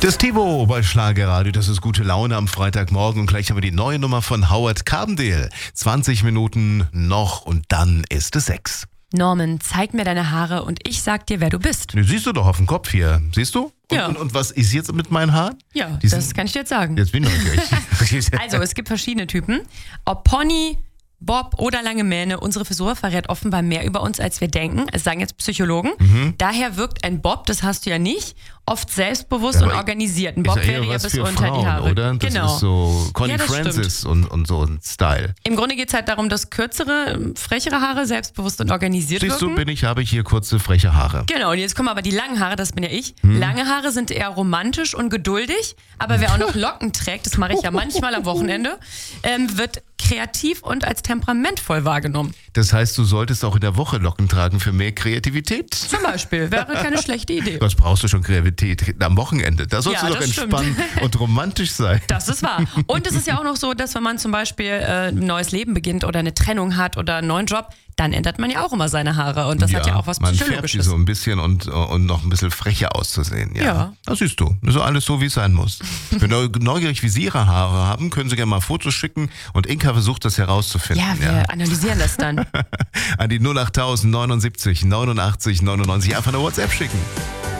Das Tivo bei Schlagerradio, das ist gute Laune am Freitagmorgen und gleich haben wir die neue Nummer von Howard Carpendale. 20 Minuten noch und dann ist es 6. Norman, zeig mir deine Haare und ich sag dir, wer du bist. Die siehst du doch auf dem Kopf hier, siehst du? Ja. Und was ist jetzt mit meinen Haaren? Ja, Die das sind- kann ich dir jetzt sagen. Jetzt bin ich neugierig. Also, es gibt verschiedene Typen. Ob Pony, Bob oder lange Mähne, unsere Frisur verrät offenbar mehr über uns, als wir denken. Es sagen jetzt Psychologen. Daher wirkt ein Bob, das hast du ja nicht, oft selbstbewusst Ja, und aber organisiert. Ein Ist Bob ja eher wäre ja was bis für unter Frauen, die Haare. oder? Das Genau. ist so Connie Ja, das Francis und so ein Style. Im Grunde geht es halt darum, dass kürzere, frechere Haare selbstbewusst und organisiert Siehst du, wirken. habe ich hier kurze, freche Haare. Genau, und jetzt kommen aber die langen Haare, das bin ja ich. Lange Haare sind eher romantisch und geduldig, aber wer auch noch Locken trägt, das mache ich ja manchmal am Wochenende, wird kreativ und als temperamentvoll wahrgenommen. Das heißt, du solltest auch in der Woche Locken tragen für mehr Kreativität? Zum Beispiel, wäre keine schlechte Idee. Was brauchst du schon Kreativität am Wochenende? Da sollst Ja, du doch das entspannen und romantisch sein. Das ist wahr. Und es ist ja auch noch so, dass wenn man zum Beispiel ein neues Leben beginnt oder eine Trennung hat oder einen neuen Job, dann ändert man ja auch immer seine Haare und das hat ja auch was man färbt die Psychologisches. so ein bisschen und noch ein bisschen frecher auszusehen. Ja. Ja. Das siehst du. Das ist alles so, wie es sein muss. Wenn du neugierig, wie Sie Ihre Haare haben, können Sie gerne mal Fotos schicken und Inka versucht das herauszufinden. Ja, wir analysieren das dann. An die 08000 79 89 99 einfach eine WhatsApp schicken.